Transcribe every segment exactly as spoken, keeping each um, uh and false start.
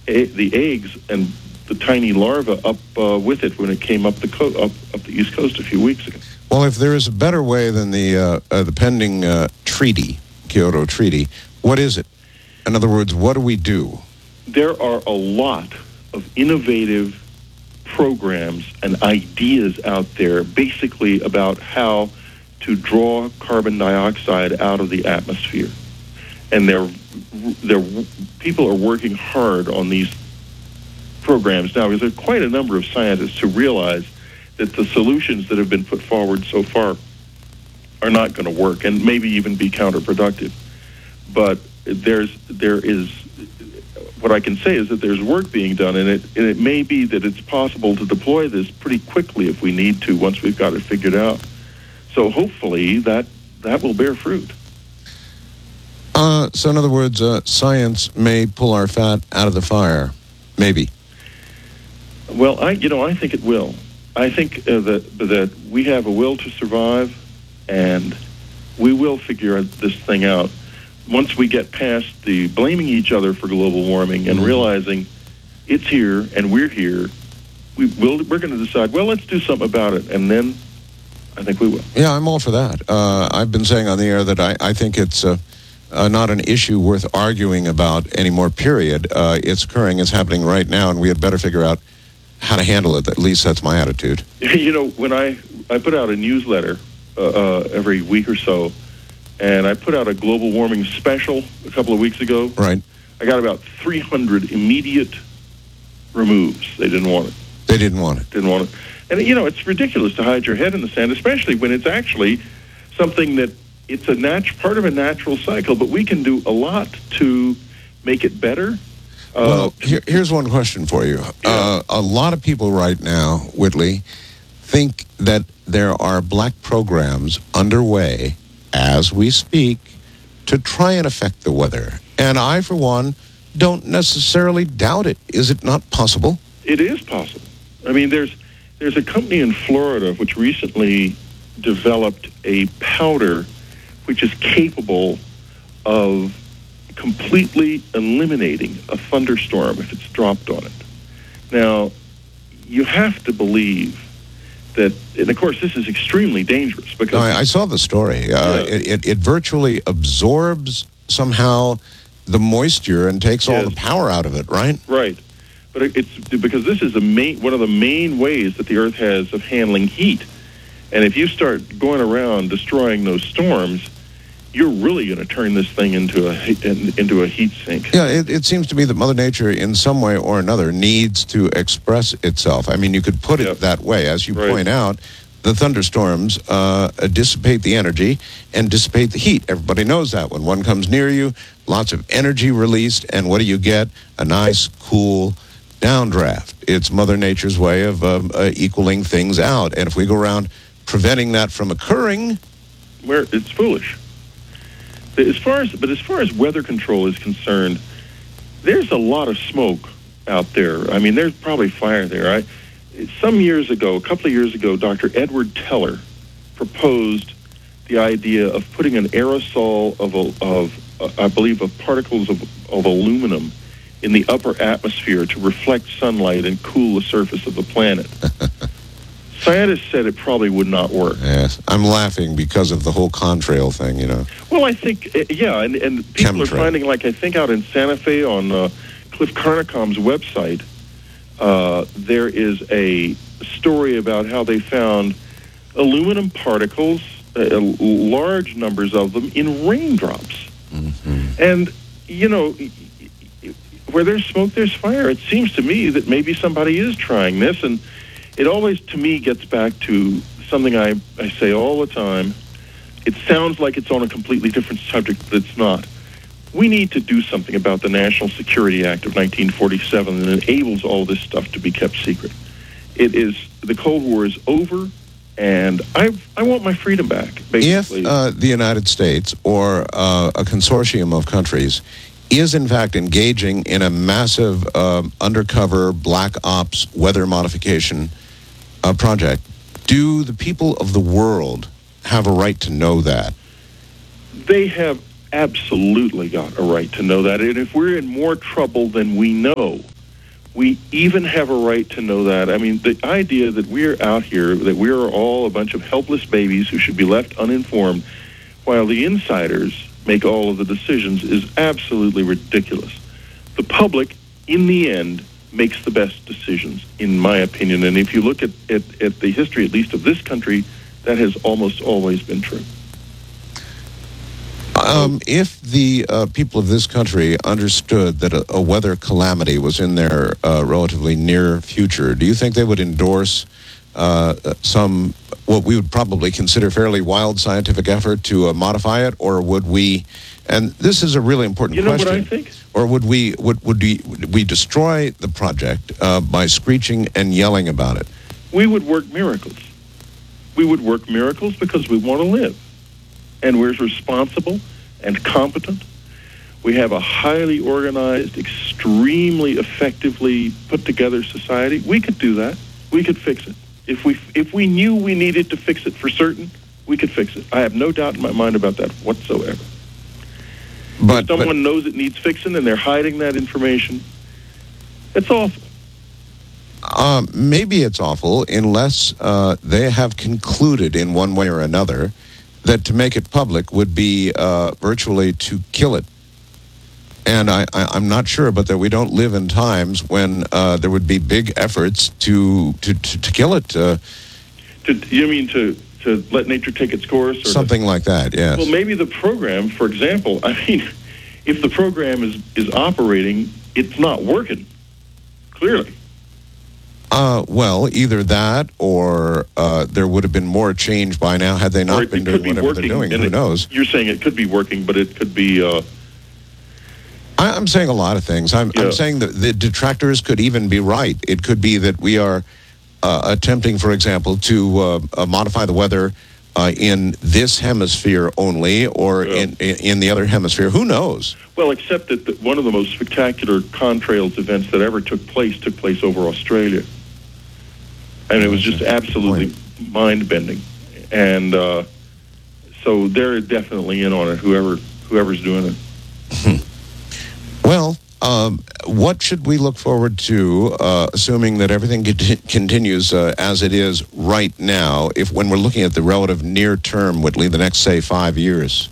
a, the eggs and the tiny larva up uh, with it when it came up the co- up, up the East Coast a few weeks ago. Well, if there is a better way than the uh, uh, the pending uh, treaty, Kyoto Treaty, what is it? In other words, what do we do? There are a lot of innovative programs and ideas out there, basically about how to draw carbon dioxide out of the atmosphere, and they're, they're people are working hard on these programs now, because there are quite a number of scientists who realize that the solutions that have been put forward so far are not going to work and maybe even be counterproductive. But there's there is what I can say is that there's work being done, and it and it may be that it's possible to deploy this pretty quickly if we need to, once we've got it figured out. So hopefully that that will bear fruit. Uh, so in other words, uh, science may pull our fat out of the fire, maybe. Well, I you know I think it will. I think uh, that that we have a will to survive, and we will figure this thing out once we get past the blaming each other for global warming and mm-hmm. realizing it's here and we're here. We will. We're going to decide, well, let's do something about it, and then I think we will. Yeah, I'm all for that. Uh, I've been saying on the air that I, I think it's uh, uh, not an issue worth arguing about anymore, period. Uh, it's occurring. It's happening right now, and we had better figure out how to handle it. At least that's my attitude. You know, when I, I put out a newsletter uh, uh, every week or so, and I put out a global warming special a couple of weeks ago. Right. I got about three hundred immediate removes. They didn't want it. They didn't want it. Didn't want it. And, you know, it's ridiculous to hide your head in the sand, especially when it's actually something that it's a nat- part of a natural cycle, but we can do a lot to make it better. Well, here, here's one question for you. Yeah. Uh, a lot of people right now, Whitley, think that there are black programs underway as we speak to try and affect the weather. And I, for one, don't necessarily doubt it. Is it not possible? It is possible. I mean, there's there's a company in Florida which recently developed a powder which is capable of completely eliminating a thunderstorm if it's dropped on it. Now, you have to believe that, and of course, this is extremely dangerous because No, I, I saw the story. Uh, Yeah. it, it, it virtually absorbs somehow the moisture and takes all Yes. the power out of it, right? right, but it- it's because this is a main one of the main ways that the Earth has of handling heat, and if you start going around destroying those storms, you're really going to turn this thing into a he- into a heat sink. Yeah, it, it seems to me that Mother Nature, in some way or another, needs to express itself. I mean, you could put it Yep. that way. As you Right. point out, the thunderstorms uh, dissipate the energy and dissipate the heat. Everybody knows that. When one comes near you, lots of energy released, and what do you get? A nice, cool downdraft. It's Mother Nature's way of um, uh, equaling things out. And if we go around preventing that from occurring, Where it's foolish. As far as, but as far as weather control is concerned, there's a lot of smoke out there. I mean, there's probably fire there. I, some years ago, a couple of years ago, Doctor Edward Teller proposed the idea of putting an aerosol of, a- of uh, I believe, of particles of, of aluminum in the upper atmosphere to reflect sunlight and cool the surface of the planet. Scientists said it probably would not work. yes, I'm laughing because of the whole contrail thing, you know. Well, I think, uh, yeah, and, and people are Chemtrail. finding, like, I think out in Santa Fe on uh, Cliff Carnicom's website, uh, there is a story about how they found aluminum particles, uh, large numbers of them, in raindrops. Mm-hmm. And, you know, where there's smoke, there's fire. It seems to me that maybe somebody is trying this, and it always, to me, gets back to something I, I say all the time. It sounds like it's on a completely different subject, but it's not. We need to do something about the National Security Act of nineteen forty-seven that enables all this stuff to be kept secret. It is, the Cold War is over, and I I want my freedom back, basically. If uh, the United States or uh, a consortium of countries is in fact engaging in a massive um, undercover black ops weather modification uh, project, do the people of the world have a right to know that? They have absolutely got a right to know that. And if we're in more trouble than we know, We even have a right to know that. I mean, the idea that we're out here, that we're all a bunch of helpless babies who should be left uninformed while the insiders make all of the decisions is absolutely ridiculous. The public, in the end, makes the best decisions, in my opinion. And if you look at, at, at the history, at least of this country, that has almost always been true. Um, if the uh, people of this country understood that a, a weather calamity was in their uh, relatively near future, do you think they would endorse uh, some, what we would probably consider fairly wild scientific effort to uh, modify it, or would we, and this is a really important you know question, what I think? Or would we, would, would we, would we destroy the project uh, by screeching and yelling about it? We would work miracles. We would work miracles because we want to live. And we're responsible and competent. We have a highly organized, extremely effectively put together society. We could do that. We could fix it. If we if we knew we needed to fix it for certain, we could fix it. I have no doubt in my mind about that whatsoever. But if someone but, knows it needs fixing and they're hiding that information, it's awful. Um, maybe it's awful unless uh, they have concluded in one way or another that to make it public would be uh, virtually to kill it. And I, I, I'm not sure, but that we don't live in times when uh, there would be big efforts to to, to, to kill it. Uh, to, you mean to, to let nature take its course? Or something to, like that, yes. Well, maybe the program, for example, I mean, if the program is, is operating, it's not working, clearly. Uh, well, either that or uh, there would have been more change by now had they not it, been it doing be whatever working, they're doing. Who it, knows? You're saying it could be working, but it could be... Uh, I, I'm saying a lot of things. I'm, yeah. I'm saying that the detractors could even be right. It could be that we are uh, attempting, for example, to uh, uh, modify the weather uh, in this hemisphere only or yeah. in, in in the other hemisphere. Who knows? Well, except that the, one of the most spectacular contrails events that ever took place took place over Australia. And it was just absolutely mind-bending. And uh, so they're definitely in on it, whoever whoever's doing it. Well, um, what should we look forward to, uh, assuming that everything cont- continues uh, as it is right now, if when we're looking at the relative near term, would leave the next, say, five years?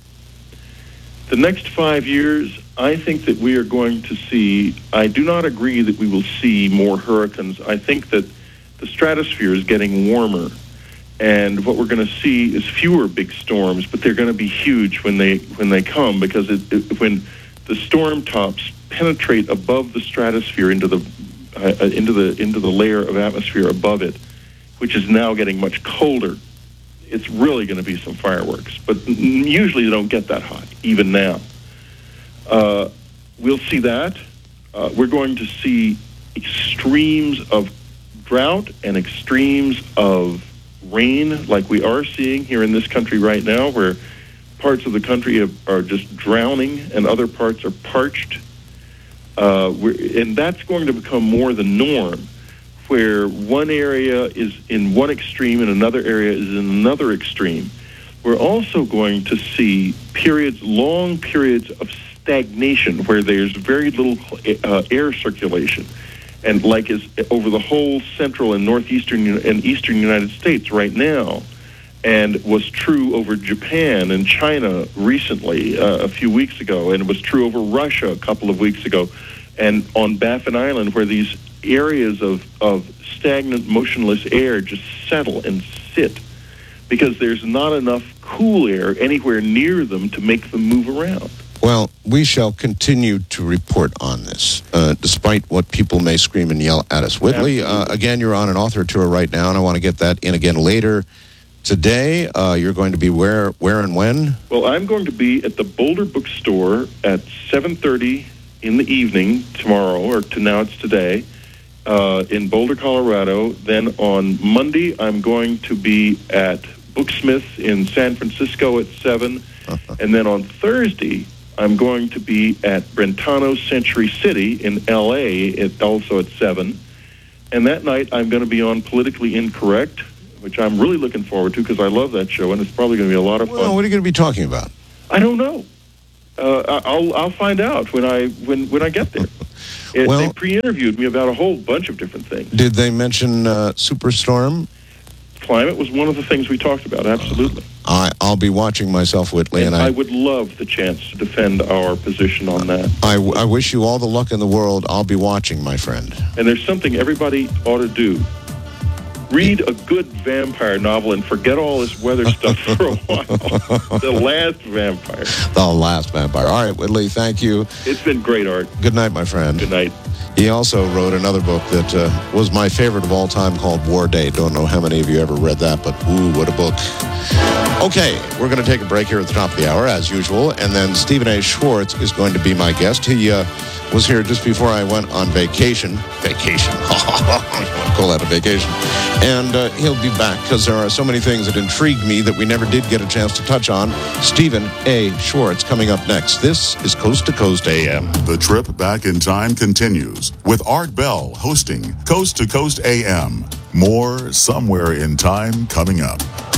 The next five years, I think that we are going to see, I do not agree that we will see more hurricanes. I think that the stratosphere is getting warmer, and what we're going to see is fewer big storms, but they're going to be huge when they when they come, because it, it, when the storm tops penetrate above the stratosphere into the uh, into the into the layer of atmosphere above it, which is now getting much colder, it's really going to be some fireworks. But usually they don't get that hot, even now. Uh, we'll see that. Uh, we're going to see extremes of drought and extremes of rain like we are seeing here in this country right now, where parts of the country have, are just drowning and other parts are parched. Uh, we're, and that's going to become more the norm, where one area is in one extreme and another area is in another extreme. We're also going to see periods, long periods of stagnation, where there's very little uh, air circulation. And like is over the whole central and northeastern and eastern United States right now, and was true over Japan and China recently, uh, a few weeks ago, and it was true over Russia a couple of weeks ago, and on Baffin Island, where these areas of, of stagnant, motionless air just settle and sit, because there's not enough cool air anywhere near them to make them move around. Well, we shall continue to report on this, uh, despite what people may scream and yell at us. Whitley, uh, again, you're on an author tour right now, and I want to get that in again later today. Uh, you're going to be where, where and when? Well, I'm going to be at the Boulder Bookstore at seven thirty in the evening tomorrow, or to now it's today, uh, in Boulder, Colorado. Then on Monday, I'm going to be at Booksmith in San Francisco at seven. Uh-huh. And then on Thursday, I'm going to be at Brentano Century City in L A at also at seven. And that night, I'm going to be on Politically Incorrect, which I'm really looking forward to because I love that show, and it's probably going to be a lot of fun. Well, what are you going to be talking about? I don't know. Uh, I'll I'll find out when I when, when I get there. It, Well- they pre-interviewed me about a whole bunch of different things. Did they mention uh, Superstorm? Climate was one of the things we talked about. Absolutely. I, I'll be watching myself, Whitley, And and I I, would love the chance to defend our position on that. I, I wish you all the luck in the world. I'll be watching, my friend. And there's something everybody ought to do. Read a good vampire novel and forget all this weather stuff for a while. The Last Vampire. The Last Vampire. All right, Whitley, thank you. It's been great, Art. Good night, my friend. Good night. He also wrote another book that uh, was my favorite of all time called War Day. Don't know how many of you ever read that, but ooh, what a book. Okay, we're going to take a break here at the top of the hour, as usual, and then Stephen A. Schwartz is going to be my guest. He uh, was here just before I went on vacation. Vacation. Call that a vacation. And uh, he'll be back because there are so many things that intrigued me that we never did get a chance to touch on. Stephen A. Schwartz coming up next. This is Coast to Coast A M. The trip back in time continues with Art Bell hosting Coast to Coast A M. More Somewhere in Time coming up.